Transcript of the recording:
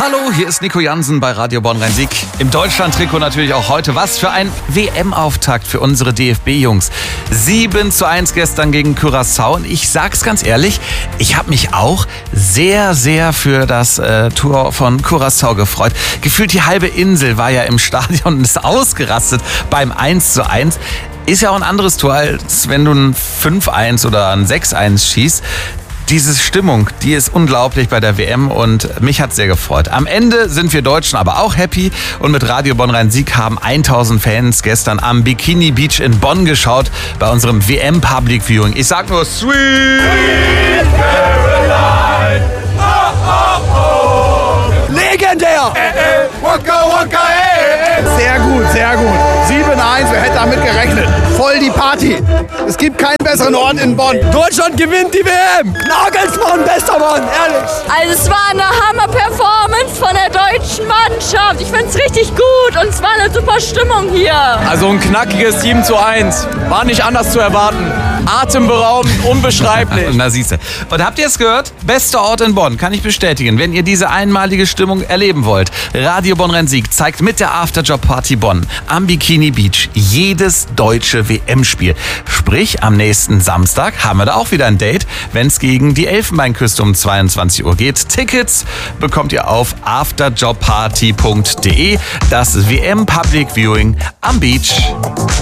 Hallo, hier ist Nico Jansen bei Radio Bonn-Rhein-Sieg. Im Deutschland-Trikot natürlich auch heute. Was für ein WM-Auftakt für unsere DFB-Jungs. 7:1 gestern gegen Curaçao. Und ich sag's ganz ehrlich, ich habe mich auch sehr, sehr für das Tor von Curaçao gefreut. Gefühlt die halbe Insel war ja im Stadion und ist ausgerastet beim 1:1. Ist ja auch ein anderes Tor, als wenn du ein 5:1 oder ein 6:1 schießt. Diese Stimmung, die ist unglaublich bei der WM und mich hat's sehr gefreut. Am Ende sind wir Deutschen aber auch happy und mit Radio Bonn-Rhein-Sieg haben 1000 Fans gestern am Bikini Beach in Bonn geschaut bei unserem WM Public Viewing. Ich sag nur Sweet Caroline. Oh, oh, oh. Legendär! Waka, waka, Sehr gut, sehr gut. 7:1, wer hätte damit gerechnet? Voll die Party. Es gibt keinen besseren Ort in Bonn. Deutschland gewinnt die WM. Nagelsmann, bester Mann, ehrlich. Also es war eine Hammer-Performance von der deutschen Mannschaft. Ich find's richtig gut und es war eine super Stimmung hier. Also ein knackiges 7:1. War nicht anders zu erwarten. Atemberaubend, unbeschreiblich. Na siehste. Und habt ihr es gehört? Bester Ort in Bonn, kann ich bestätigen. Wenn ihr diese einmalige Stimmung erleben wollt. Radio Bonn-Rhein-Sieg zeigt mit der Afterjob-Party Bonn am Bikini Beach jedes deutsche WM-Spiel. Sprich, am nächsten Samstag haben wir da auch wieder ein Date, wenn es gegen die Elfenbeinküste um 22 Uhr geht. Tickets bekommt ihr auf afterjobparty.de. Das WM Public Viewing am Beach.